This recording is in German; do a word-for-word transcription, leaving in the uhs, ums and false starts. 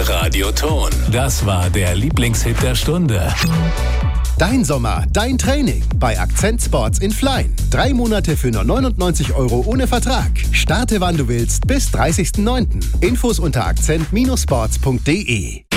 Radioton. Das war der Lieblingshit der Stunde. Dein Sommer, dein Training bei Akzent Sports in Flein. Drei Monate für nur neunundneunzig Euro ohne Vertrag. Starte wann du willst bis dreißigsten neunten Infos unter akzent Sports punkt de.